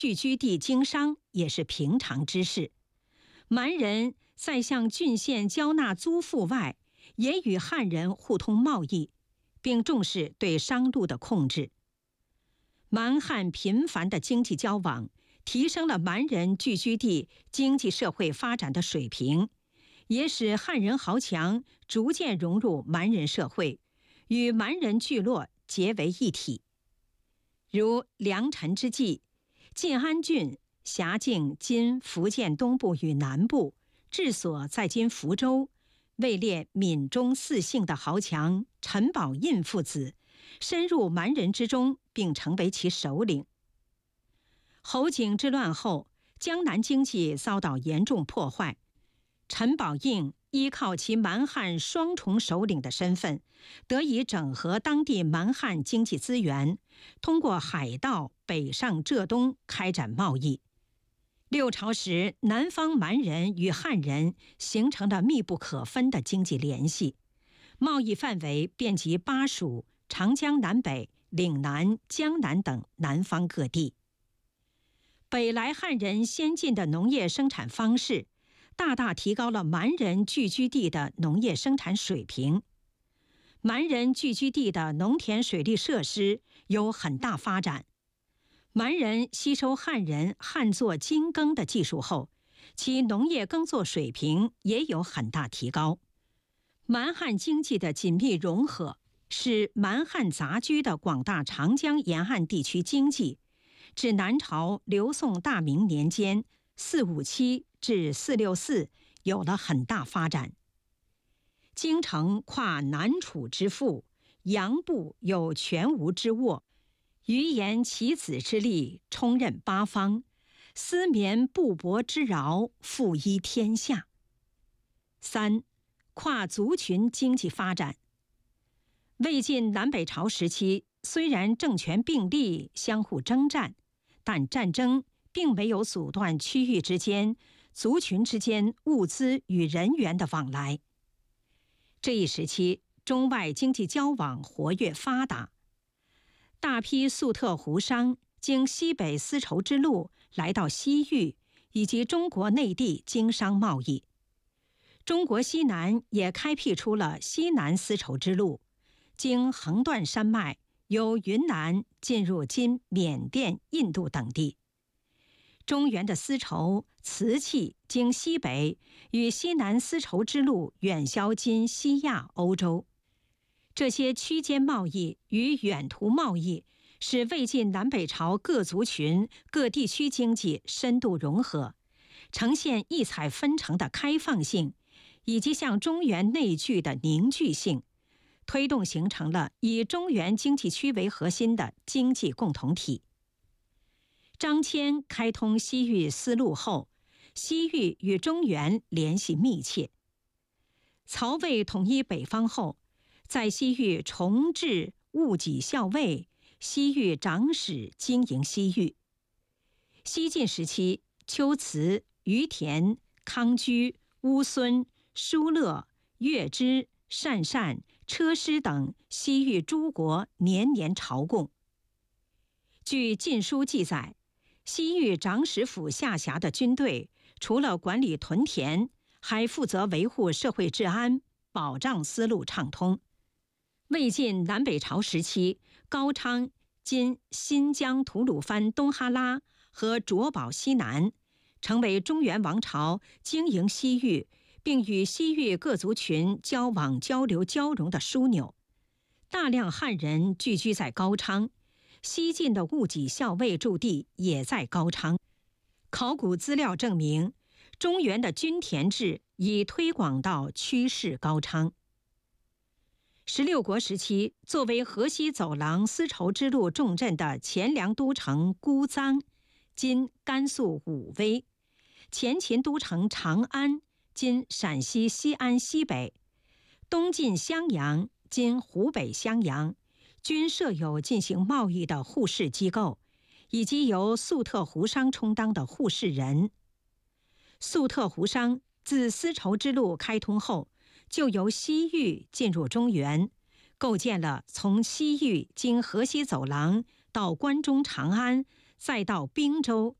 聚居地经商也是平常之事。蛮人在向郡县交纳租赋外，也与汉人互通贸易，并重视对商路的控制。蛮汉频繁的经济交往，提升了蛮人聚居地经济社会发展的水平，也使汉人豪强逐渐融入蛮人社会，与蛮人聚落结为一体。如良辰之际，晋安郡辖境今福建东部与南部，治所在今福州，位列闽中四姓的豪强陈宝印父子深入蛮人之中，并成为其首领。侯景之乱后，江南经济遭到严重破坏，陈宝印依靠其蛮汉双重首领的身份，得以整合当地蛮汉经济资源，通过海道北上浙东开展贸易。六朝时，南方蛮人与汉人形成了密不可分的经济联系，贸易范围遍及巴蜀、长江南北、岭南、江南等南方各地。北来汉人先进的农业生产方式，大大提高了蛮人聚居地的农业生产水平。蛮人聚居地的农田水利设施有很大发展。蛮人吸收汉人旱作精耕的技术后，其农业耕作水平也有很大提高。蛮汉经济的紧密融合，使蛮汉杂居的广大长江沿岸地区经济，至南朝刘宋大明年间457至464有了很大发展。京城跨南楚之腹，阳部有全吴之沃，余言其子之力，充任八方；丝绵布帛之饶，富依天下。3. 跨族群经济发展。魏晋南北朝时期，虽然政权并立，相互征战，但战争并没有阻断区域之间、族群之间物资与人员的往来。这一时期，中外经济交往活跃发达，大批粟特胡商经西北丝绸之路来到西域以及中国内地经商贸易。中国西南也开辟出了西南丝绸之路，经横断山脉，由云南进入今缅甸、印度等地。中原的丝绸、瓷器经西北，与西南丝绸之路远销今西亚、欧洲。这些区间贸易与远途贸易，使魏晋南北朝各族群、各地区经济深度融合，呈现异彩纷呈的开放性，以及向中原内聚的凝聚性，推动形成了以中原经济区为核心的经济共同体。张骞开通西域丝路后，西域与中原联系密切。曹魏统一北方后，在西域重置务己校尉，西域长史经营西域。西晋时期，龟兹、于田、康居、乌孙、疏勒、月支、鄯善、车师等西域诸国年年朝贡。据《晋书》记载，西域长史府下辖的军队，除了管理屯田，还负责维护社会治安，保障丝路畅通。魏晋南北朝时期，高昌今新疆吐鲁番东哈拉和卓宝西南，成为中原王朝经营西域并与西域各族群交往交流交融的枢纽。大量汉人聚居在高昌，西晋的务己校尉驻地也在高昌。考古资料证明，中原的均田制已推广到曲室高昌。16国时期，作为河西走廊丝绸之路重镇的前凉都城姑臧（今甘肃武威）、前秦都城长安（今陕西西安西北）、东晋襄阳（今湖北襄阳）均设有进行贸易的互市机构，以及由粟特胡商充当的互市人。粟特胡商自丝绸之路开通后，就由西域进入中原，构建了从西域经河西走廊到关中长安， 再到滨州，